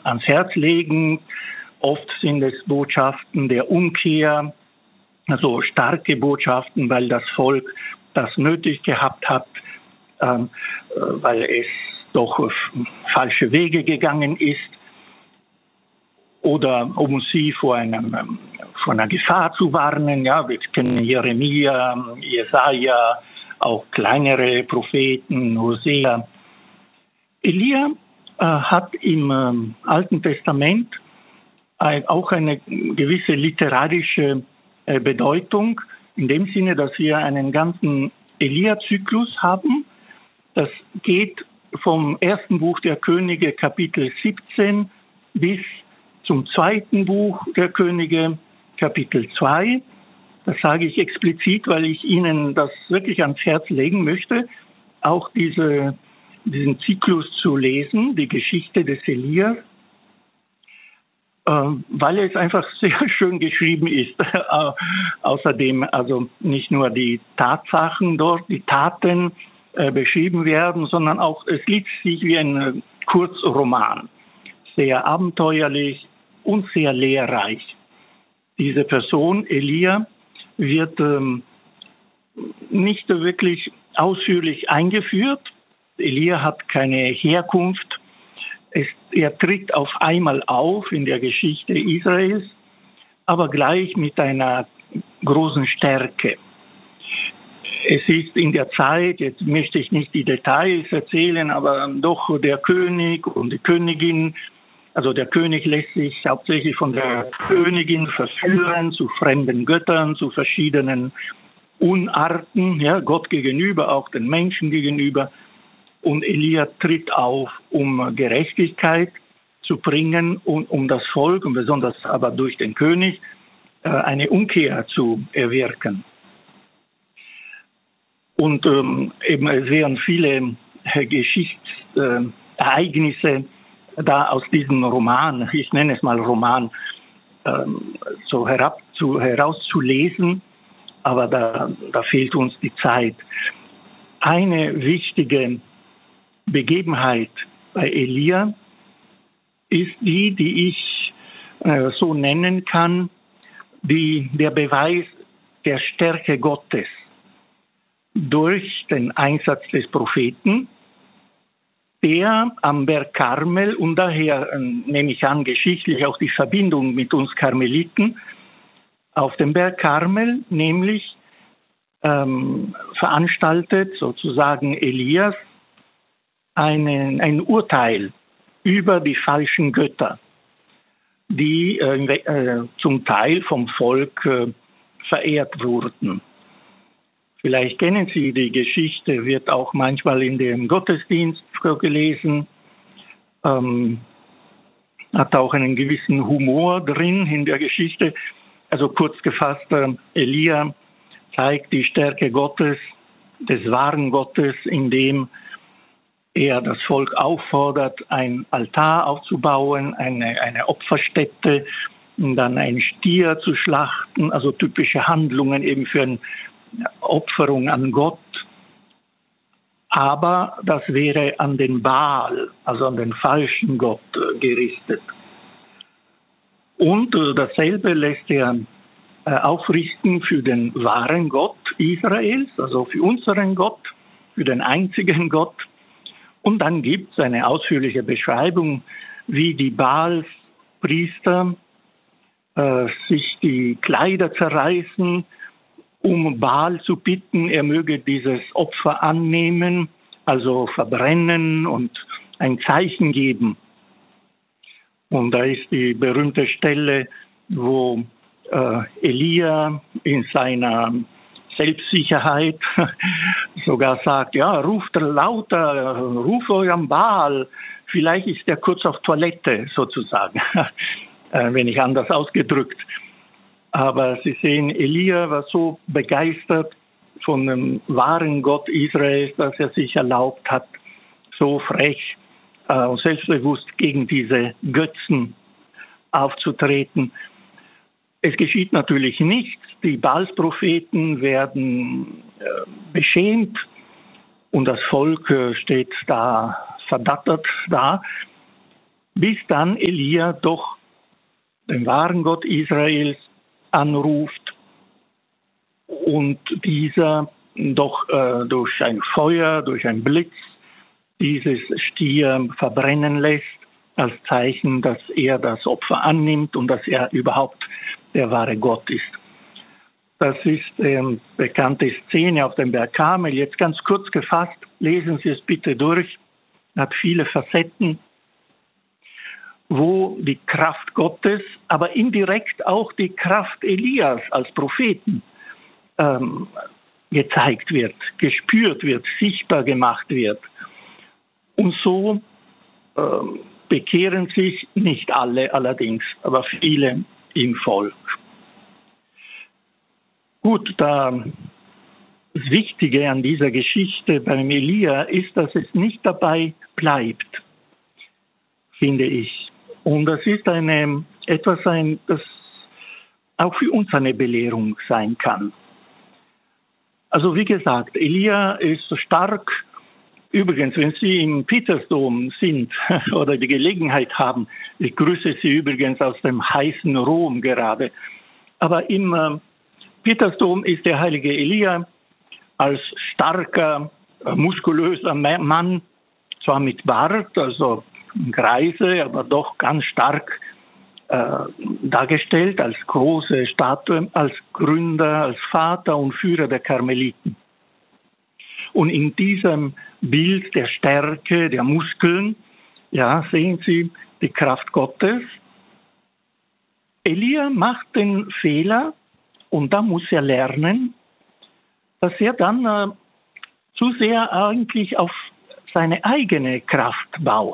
ans Herz legen. Oft sind es Botschaften der Umkehr, also starke Botschaften, weil das Volk das nötig gehabt hat, weil es doch auf falsche Wege gegangen ist oder um sie vor einer Gefahr zu warnen. Ja, wir kennen Jeremia, Jesaja, auch kleinere Propheten, Hosea. Elia hat im Alten Testament auch eine gewisse literarische Bedeutung, in dem Sinne, dass wir einen ganzen Elia-Zyklus haben. Das geht vom ersten Buch der Könige, Kapitel 17, bis zum zweiten Buch der Könige, Kapitel 2. Das sage ich explizit, weil ich Ihnen das wirklich ans Herz legen möchte, auch diesen Zyklus zu lesen, die Geschichte des Elia, weil es einfach sehr schön geschrieben ist. Außerdem also nicht nur die Tatsachen dort, die Taten beschrieben werden, sondern auch es liest sich wie ein Kurzroman. Sehr abenteuerlich und sehr lehrreich. Diese Person, Elia, wird nicht wirklich ausführlich eingeführt. Elia hat keine Herkunft. Er tritt auf einmal auf in der Geschichte Israels, aber gleich mit einer großen Stärke. Es ist in der Zeit, jetzt möchte ich nicht die Details erzählen, aber doch der König und die Königin, also der König lässt sich hauptsächlich von der Königin verführen zu fremden Göttern, zu verschiedenen Unarten, ja, Gott gegenüber, auch den Menschen gegenüber. Und Elia tritt auf, um Gerechtigkeit zu bringen und um das Volk und besonders aber durch den König eine Umkehr zu erwirken. Und eben es werden viele Geschichtsereignisse da aus diesem Roman, ich nenne es mal Roman, so herauszulesen, aber da fehlt uns die Zeit. Eine wichtige Begebenheit bei Elia ist die ich so nennen kann, der Beweis der Stärke Gottes durch den Einsatz des Propheten, der am Berg Karmel, und daher nehme ich an, geschichtlich auch die Verbindung mit uns Karmeliten, auf dem Berg Karmel nämlich veranstaltet sozusagen Elias ein Urteil über die falschen Götter, die zum Teil vom Volk verehrt wurden. Vielleicht kennen Sie die Geschichte, wird auch manchmal in dem Gottesdienst gelesen, hat auch einen gewissen Humor drin in der Geschichte. Also kurz gefasst, Elia zeigt die Stärke Gottes, des wahren Gottes, indem er das Volk auffordert, ein Altar aufzubauen, eine Opferstätte, und dann einen Stier zu schlachten, also typische Handlungen eben für eine Opferung an Gott. Aber das wäre an den Baal, also an den falschen Gott gerichtet. Und dasselbe lässt er aufrichten für den wahren Gott Israels, also für unseren Gott, für den einzigen Gott. Und dann gibt es eine ausführliche Beschreibung, wie die Baalspriester sich die Kleider zerreißen, um Baal zu bitten, er möge dieses Opfer annehmen, also verbrennen und ein Zeichen geben. Und da ist die berühmte Stelle, wo Elia in seiner Selbstsicherheit sogar sagt, ja, ruft lauter, ruft euren Baal, vielleicht ist er kurz auf Toilette sozusagen, wenn nicht anders ausgedrückt. Aber Sie sehen, Elia war so begeistert von dem wahren Gott Israels, dass er sich erlaubt hat, so frech und selbstbewusst gegen diese Götzen aufzutreten. Es geschieht natürlich nichts. Die Baalspropheten werden beschämt und das Volk steht da verdattert da. bis dann Elia doch den wahren Gott Israels anruft und dieser doch durch ein Feuer, durch einen Blitz dieses Stier verbrennen lässt, als Zeichen, dass er das Opfer annimmt und dass er überhaupt der wahre Gott ist. Das ist eine bekannte Szene auf dem Berg Karmel. Jetzt ganz kurz gefasst, lesen Sie es bitte durch. Hat viele Facetten, wo die Kraft Gottes, aber indirekt auch die Kraft Elias als Propheten gezeigt wird, gespürt wird, sichtbar gemacht wird. Und so bekehren sich nicht alle allerdings, aber viele im Volk. Gut, das Wichtige an dieser Geschichte beim Elia ist, dass es nicht dabei bleibt, finde ich. Und das ist das auch für uns eine Belehrung sein kann. Also wie gesagt, Elia ist stark. Übrigens, wenn Sie im Petersdom sind oder die Gelegenheit haben, ich grüße Sie übrigens aus dem heißen Rom gerade, aber im Petersdom ist der heilige Elia als starker, muskulöser Mann, zwar mit Bart, also Greise, aber doch ganz stark dargestellt als große Statue, als Gründer, als Vater und Führer der Karmeliten. Und in diesem Bild der Stärke, der Muskeln, ja, sehen Sie die Kraft Gottes. Elia macht den Fehler, und da muss er lernen, dass er dann zu sehr eigentlich auf seine eigene Kraft baut.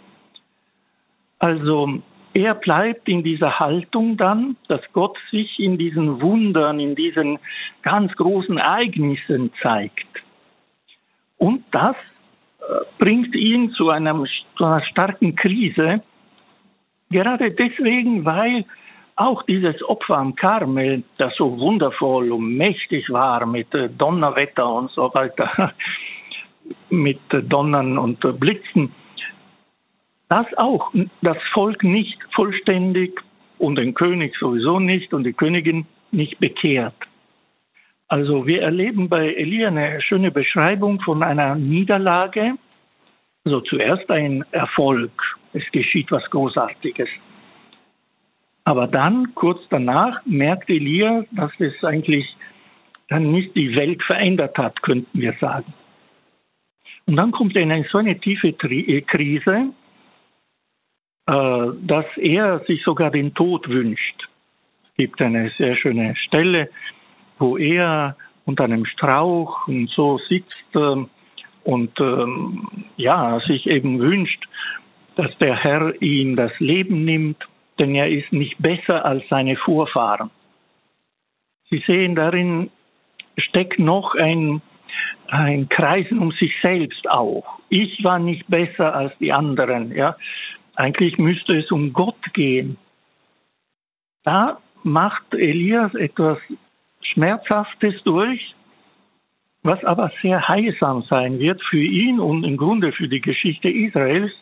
Also er bleibt in dieser Haltung dann, dass Gott sich in diesen Wundern, in diesen ganz großen Ereignissen zeigt. Und das bringt ihn zu einer starken Krise, gerade deswegen, weil auch dieses Opfer am Karmel, das so wundervoll und mächtig war mit Donnerwetter und so weiter, mit Donnern und Blitzen, das Volk nicht vollständig und den König sowieso nicht und die Königin nicht bekehrt. Also wir erleben bei Elia eine schöne Beschreibung von einer Niederlage. Also zuerst ein Erfolg, es geschieht was Großartiges. Aber dann, kurz danach, merkt Elia, dass es eigentlich dann nicht die Welt verändert hat, könnten wir sagen. Und dann kommt er in so eine tiefe Krise, dass er sich sogar den Tod wünscht. Es gibt eine sehr schöne Stelle, wo er unter einem Strauch und so sitzt und sich eben wünscht, dass der Herr ihm das Leben nimmt, denn er ist nicht besser als seine Vorfahren. Sie sehen, darin steckt noch ein Kreisen um sich selbst auch. Ich war nicht besser als die anderen. Ja? Eigentlich müsste es um Gott gehen. Da macht Elias etwas Schmerzhaftes durch, was aber sehr heilsam sein wird für ihn und im Grunde für die Geschichte Israels.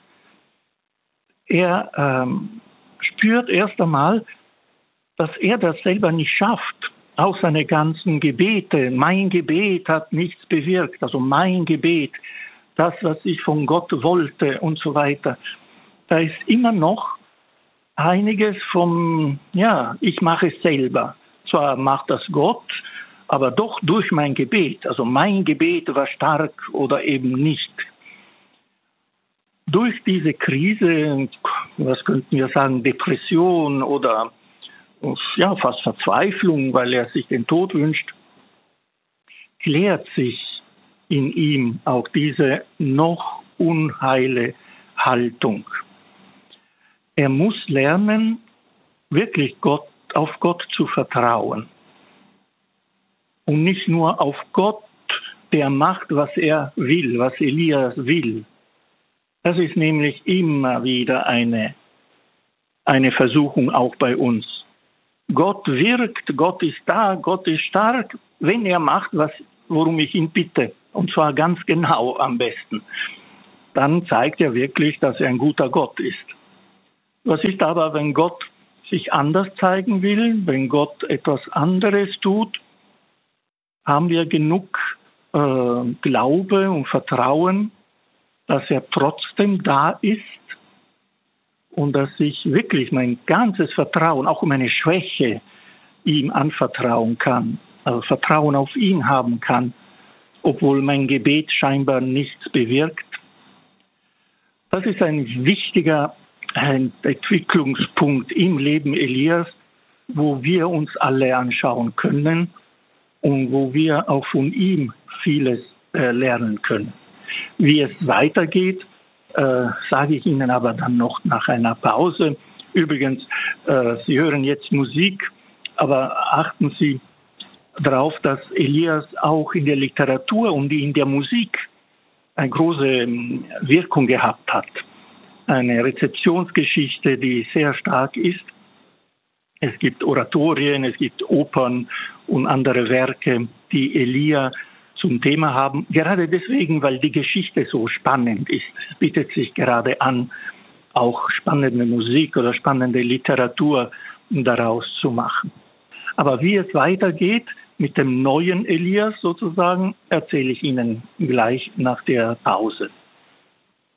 Er spürt erst einmal, dass er das selber nicht schafft, auch seine ganzen Gebete. Mein Gebet hat nichts bewirkt, also mein Gebet, das, was ich von Gott wollte und so weiter. Da ist immer noch einiges ich mache es selber. Zwar macht das Gott, aber doch durch mein Gebet. Also mein Gebet war stark oder eben nicht. Durch diese Krise, was könnten wir sagen, Depression oder fast Verzweiflung, weil er sich den Tod wünscht, klärt sich in ihm auch diese noch unheile Haltung. Er muss lernen, wirklich auf Gott zu vertrauen. Und nicht nur auf Gott, der macht, was er will, was Elias will. Das ist nämlich immer wieder eine Versuchung auch bei uns. Gott wirkt, Gott ist da, Gott ist stark, wenn er macht, worum ich ihn bitte. Und zwar ganz genau am besten. Dann zeigt er wirklich, dass er ein guter Gott ist. Was ist aber, wenn Gott sich anders zeigen will, wenn Gott etwas anderes tut? Haben wir genug Glaube und Vertrauen, dass er trotzdem da ist und dass ich wirklich mein ganzes Vertrauen, auch meine Schwäche, ihm anvertrauen kann, also Vertrauen auf ihn haben kann, obwohl mein Gebet scheinbar nichts bewirkt? Das ist ein wichtiger Entwicklungspunkt im Leben Elias, wo wir uns alle anschauen können und wo wir auch von ihm vieles lernen können. Wie es weitergeht, sage ich Ihnen aber dann noch nach einer Pause. Übrigens, Sie hören jetzt Musik, aber achten Sie darauf, dass Elias auch in der Literatur und in der Musik eine große Wirkung gehabt hat. Eine Rezeptionsgeschichte, die sehr stark ist. Es gibt Oratorien, es gibt Opern und andere Werke, die Elia zum Thema haben. Gerade deswegen, weil die Geschichte so spannend ist. Es bietet sich gerade an, auch spannende Musik oder spannende Literatur daraus zu machen. Aber wie es weitergeht mit dem neuen Elias sozusagen, erzähle ich Ihnen gleich nach der Pause.